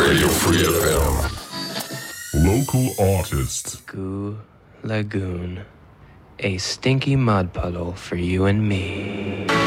Radio Free FM. Local artist. Goo Lagoon. A stinky mud puddle for you and me.